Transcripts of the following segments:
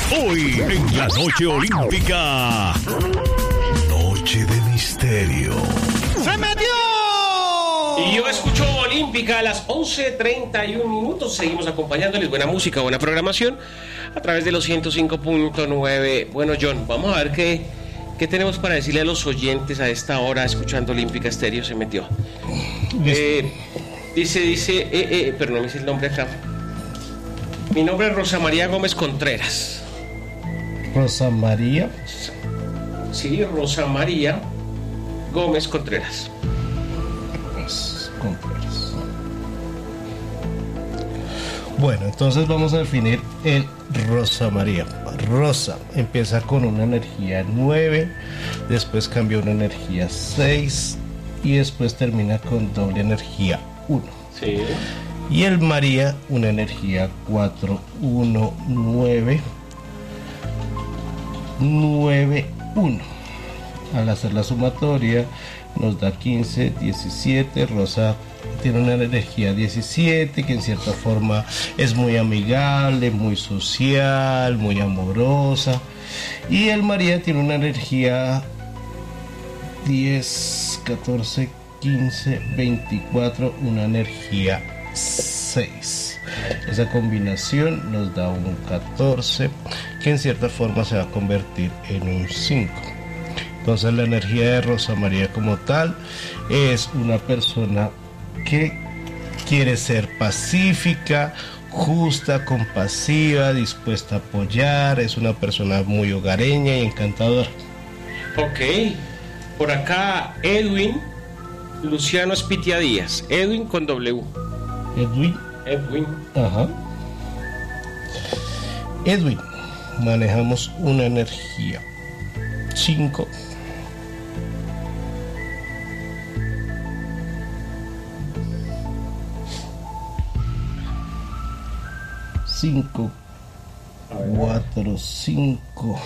Hoy en la Noche Olímpica. Noche de misterio. ¡Se metió! Y yo escucho Olímpica a las 11:31 minutos. Seguimos acompañándoles buena música, buena programación a través de los 105.9. Bueno, John, vamos a ver qué tenemos para decirle a los oyentes a esta hora escuchando Olímpica Estéreo. Se metió. Dice, pero no me dice el nombre acá. Mi nombre es Rosa María Gómez Contreras. Rosa María. Sí, Rosa María Gómez Contreras. Bueno, entonces vamos a definir el Rosa María. Rosa empieza con una energía 9, después cambia una energía 6 y después termina con doble energía 1. Sí. Y el María, una energía 4, 1, 9, 9, 1. Al hacer la sumatoria nos da 15, 17. Rosa tiene una energía 17 que en cierta forma es muy amigable, muy social, muy amorosa. Y el María tiene una energía 10, 14, 15, 24, una energía 6. Esa combinación nos da un 14 que en cierta forma se va a convertir en un 5. Entonces la energía de Rosa María como tal es una persona que quiere ser pacífica, justa, compasiva, dispuesta a apoyar, es una persona muy hogareña y encantadora. Ok, por acá Edwin Luciano Espitia Díaz. Edwin con W. Edwin. Ajá. Edwin, manejamos una energía 5. 5, 4, 5,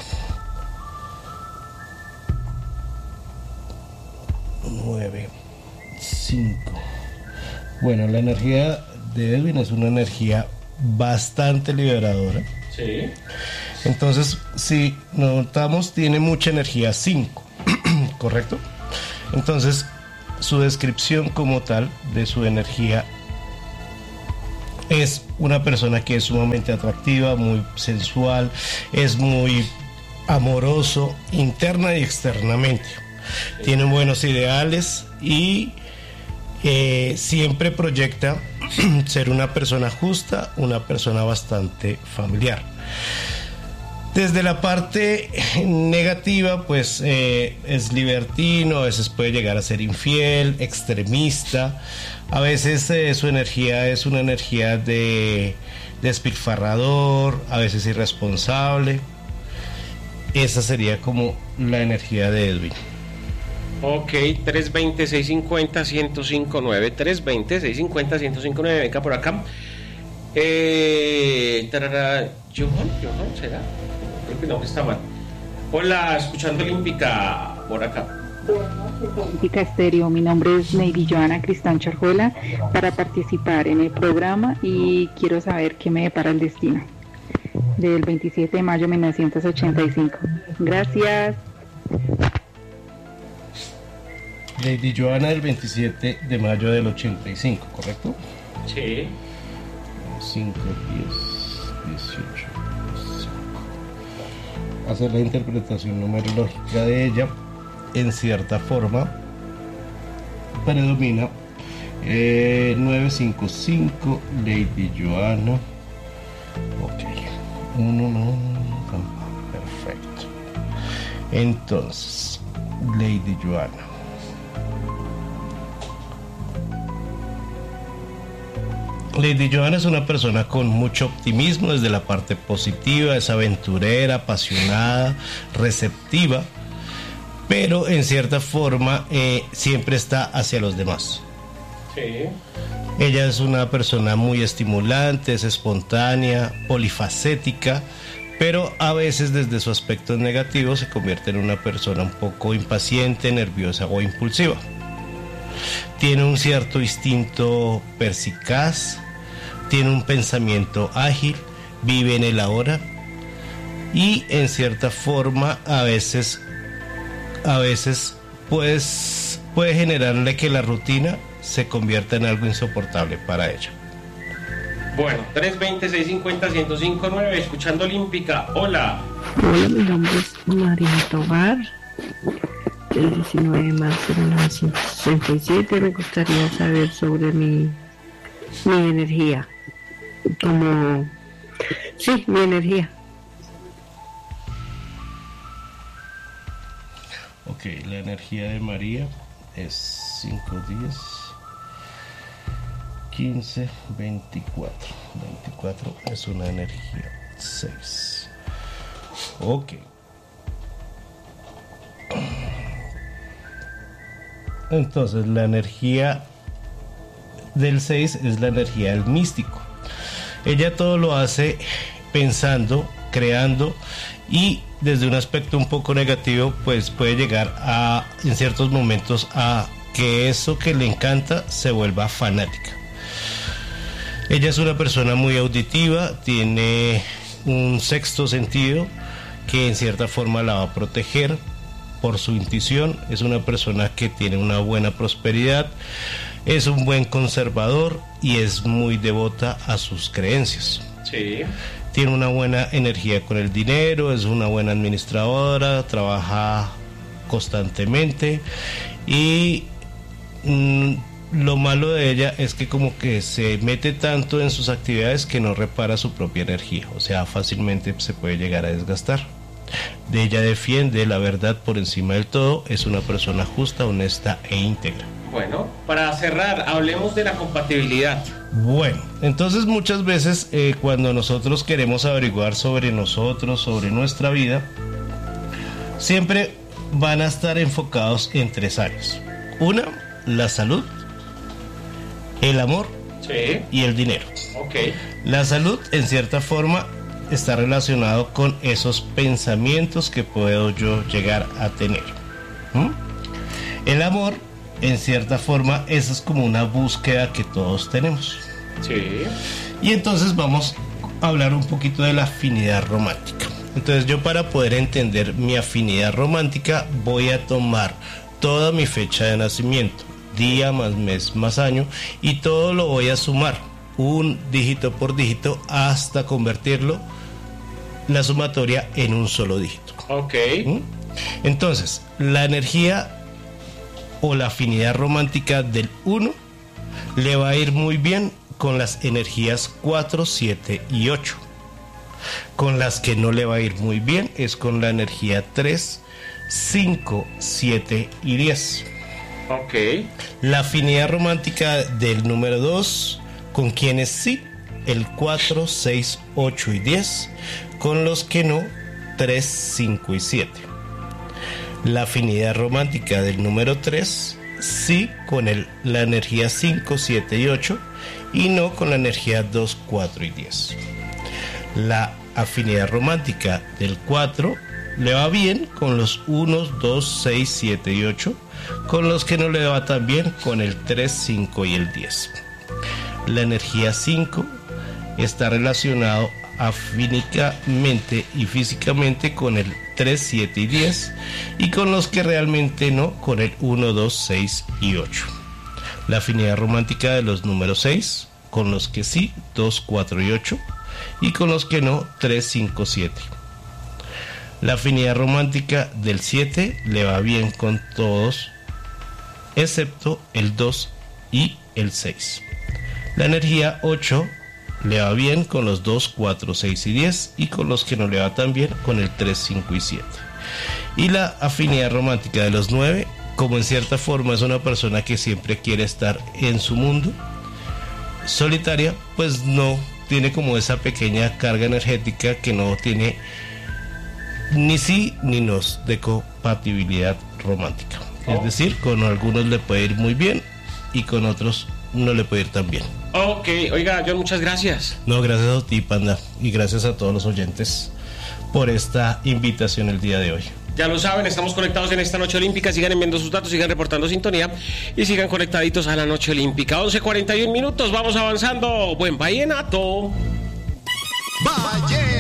9, 5. Bueno, la energía de Edwin es una energía bastante liberadora. Sí. Entonces, si notamos, tiene mucha energía 5, ¿correcto? Entonces, su descripción como tal de su energía es una persona que es sumamente atractiva, muy sensual, es muy amoroso, interna y externamente. Tiene buenos ideales y siempre proyecta ser una persona justa, una persona bastante familiar. Desde la parte negativa, pues es libertino, a veces puede llegar a ser infiel, extremista. A veces su energía es una energía de despilfarrador, a veces irresponsable. Esa sería como la energía de Edwin. Ok, 320-650-1059. 320-650-1059. Venga por acá. Johan, ¿será? Creo que no, está mal. Hola, escuchando Olímpica por acá. Olímpica Estéreo, mi nombre es Neidy Joana Cristán Charjuela para participar en el programa y quiero saber qué me depara el destino del 27 de mayo de 1985. Gracias. Neidy Joana del 27 de mayo del 85, ¿correcto? Sí. 5, 10, 18. Hacer la interpretación numerológica de ella, en cierta forma predomina 955, Lady Joana. Ok, perfecto. Entonces, Lady Joana. Lady Joana es una persona con mucho optimismo desde la parte positiva, es aventurera, apasionada, receptiva, pero en cierta forma siempre está hacia los demás. Sí. Ella es una persona muy estimulante, es espontánea, polifacética, pero a veces desde su aspecto negativo se convierte en una persona un poco impaciente, nerviosa o impulsiva. Tiene un cierto instinto perspicaz, tiene un pensamiento ágil, vive en el ahora, y en cierta forma a veces pues puede generarle que la rutina se convierta en algo insoportable para ella. Bueno, 320-650-1059, escuchando Olímpica. Hola. Hola, mi nombre es María Tobar. El 19 de marzo de 1967 me gustaría saber sobre mi energía. Mi energía. Ok, la energía de María es 5 días, 15, 24. 24 es una energía 6. Ok. Entonces la energía del 6 es la energía del místico. Ella todo lo hace pensando, creando, y desde un aspecto un poco negativo pues puede llegar a, en ciertos momentos, a que eso que le encanta se vuelva fanática. Ella es una persona muy auditiva, tiene un sexto sentido que en cierta forma la va a proteger por su intuición. Es una persona que tiene una buena prosperidad, es un buen conservador y es muy devota a sus creencias. Sí. Tiene una buena energía con el dinero, es una buena administradora, trabaja constantemente y lo malo de ella es que como que se mete tanto en sus actividades que no repara su propia energía, o sea, fácilmente se puede llegar a desgastar. Ella defiende la verdad por encima del todo, es una persona justa, honesta e íntegra. Bueno, para cerrar, hablemos de la compatibilidad. Bueno, entonces muchas veces cuando nosotros queremos averiguar sobre nosotros, sobre nuestra vida, siempre van a estar enfocados en 3 áreas. Una, la salud, el amor, sí, y el dinero. Okay. La salud, en cierta forma, está relacionado con esos pensamientos que puedo yo llegar a tener. El amor, en cierta forma, esa es como una búsqueda que todos tenemos. Sí. Y entonces vamos a hablar un poquito de la afinidad romántica. Entonces yo, para poder entender mi afinidad romántica, voy a tomar toda mi fecha de nacimiento, día más mes más año, y todo lo voy a sumar un dígito por dígito hasta convertirlo, la sumatoria, en un solo dígito. Ok. Entonces, la energía o la afinidad romántica del 1 le va a ir muy bien con las energías 4, 7 y 8. Con las que no le va a ir muy bien es con la energía 3, 5, 7 y 10. Ok. La afinidad romántica del número 2, con quienes sí, el 4, 6, 8 y 10, con los que no, 3, 5 y 7. La afinidad romántica del número 3, sí, con la energía 5, 7 y 8, y no con la energía 2, 4 y 10. La afinidad romántica del 4 le va bien con los 1, 2, 6, 7 y 8, con los que no le va tan bien con el 3, 5 y el 10. La energía 5 está relacionado afínicamente y físicamente con el 3, 7 y 10, y con los que realmente no, con el 1, 2, 6 y 8. La afinidad romántica de los números 6, con los que sí, 2, 4 y 8, y con los que no, 3, 5, 7. La afinidad romántica del 7 le va bien con todos, excepto el 2 y el 6. La energía 8 le va bien con los 2, 4, 6 y 10, y con los que no le va tan bien con el 3, 5 y 7. Y la afinidad romántica de los 9, como en cierta forma es una persona que siempre quiere estar en su mundo, solitaria, pues no tiene como esa pequeña carga energética que no tiene ni sí ni no de compatibilidad romántica. Es decir, con algunos le puede ir muy bien y con otros no le puede ir tan bien. Ok, oiga, John, muchas gracias. No, gracias a ti, Panda, y gracias a todos los oyentes por esta invitación el día de hoy. Ya lo saben, estamos conectados en esta noche olímpica. Sigan enviando sus datos, sigan reportando sintonía y sigan conectaditos a la noche olímpica. 11:41 minutos, vamos avanzando. Buen vallenato. Vallenato.